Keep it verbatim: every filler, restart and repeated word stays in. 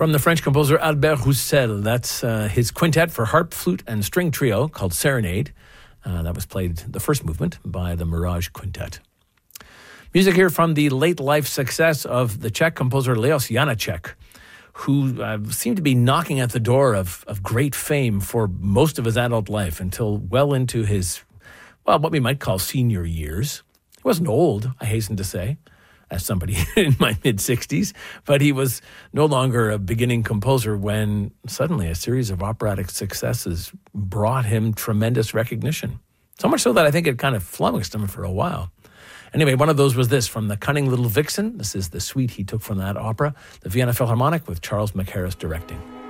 From the French composer Albert Roussel, that's uh, his quintet for harp, flute, and string trio called Serenade. Uh, that was played, the first movement, by the Mirage Quintet. Music here from the late life success of the Czech composer Leos Janáček, who uh, seemed to be knocking at the door of, of great fame for most of his adult life until well into his, well, what we might call senior years. He wasn't old, I hasten to say, as somebody in my mid-sixties, but he was no longer a beginning composer when suddenly a series of operatic successes brought him tremendous recognition. So much so that I think it kind of flummoxed him for a while. Anyway, one of those was this, from The Cunning Little Vixen. This is the suite he took from that opera, the Vienna Philharmonic with Charles Mackerras directing.